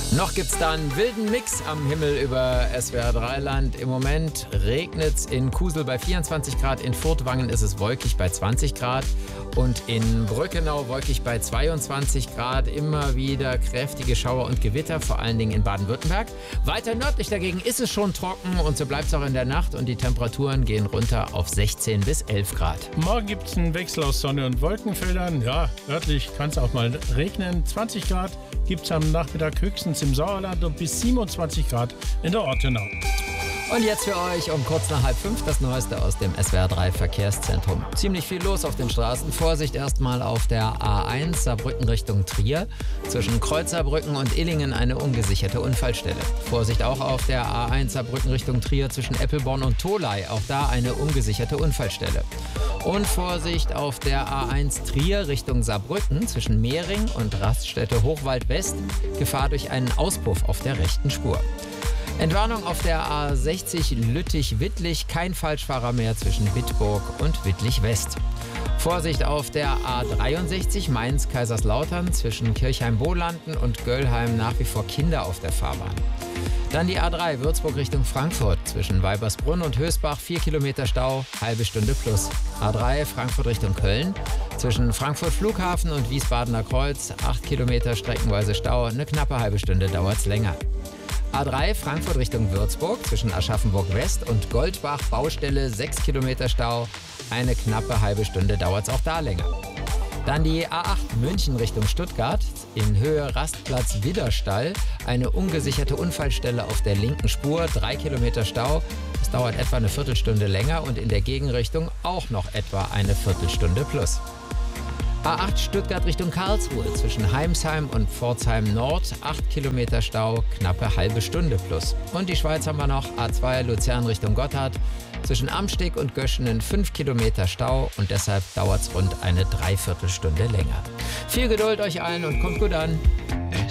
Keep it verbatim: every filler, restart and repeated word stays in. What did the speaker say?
Noch gibt's da einen wilden Mix am Himmel über S W R drei Land. Im Moment regnet's in Kusel bei vierundzwanzig Grad, in Furtwangen ist es wolkig bei zwanzig Grad und in Brückenau wolkig bei zweiundzwanzig Grad. Immer wieder kräftige Schauer und Gewitter, vor allen Dingen in Baden-Württemberg. Weiter nördlich dagegen ist es schon trocken und so bleibt es auch in der Nacht und die Temperaturen gehen runter auf sechzehn bis elf Grad. Morgen gibt es einen Wechsel aus Sonne und Wolkenfeldern. Ja, örtlich kann es auch mal regnen. zwanzig Grad gibt es am Nachmittag höchstens im Sauerland und bis siebenundzwanzig Grad in der Ortenau. Und jetzt für euch um kurz nach halb fünf das Neueste aus dem S W R drei Verkehrszentrum. Ziemlich viel los auf den Straßen. Vorsicht erstmal auf der A eins Saarbrücken Richtung Trier. Zwischen Kreuzerbrücken und Illingen eine ungesicherte Unfallstelle. Vorsicht auch auf der A eins Saarbrücken Richtung Trier zwischen Eppelborn und Tholey. Auch da eine ungesicherte Unfallstelle. Und Vorsicht auf der A eins Trier Richtung Saarbrücken zwischen Mehring und Raststätte Hochwald West. Gefahr durch einen Auspuff auf der rechten Spur. Entwarnung auf der A sechzig Lüttich-Wittlich, kein Falschfahrer mehr zwischen Bitburg und Wittlich-West. Vorsicht auf der A dreiundsechzig Mainz-Kaiserslautern zwischen Kirchheim-Bohlanden und Göllheim, nach wie vor Kinder auf der Fahrbahn. Dann die A drei Würzburg Richtung Frankfurt zwischen Weibersbrunn und Hösbach, vier Kilometer Stau, halbe Stunde plus. A drei Frankfurt Richtung Köln zwischen Frankfurt Flughafen und Wiesbadener Kreuz, acht Kilometer streckenweise Stau, eine knappe halbe Stunde dauert's länger. A drei Frankfurt Richtung Würzburg zwischen Aschaffenburg West und Goldbach Baustelle, sechs Kilometer Stau, eine knappe halbe Stunde dauert es auch da länger. Dann die A acht München Richtung Stuttgart, in Höhe Rastplatz Widderstall, eine ungesicherte Unfallstelle auf der linken Spur, drei Kilometer Stau, es dauert etwa eine Viertelstunde länger und in der Gegenrichtung auch noch etwa eine Viertelstunde plus. A acht Stuttgart Richtung Karlsruhe zwischen Heimsheim und Pforzheim Nord, acht Kilometer Stau, knappe halbe Stunde plus. Und die Schweiz haben wir noch, A zwei Luzern Richtung Gotthard zwischen Amsteg und Göschenen, fünf Kilometer Stau und deshalb dauert es rund eine Dreiviertelstunde länger. Viel Geduld euch allen und kommt gut an.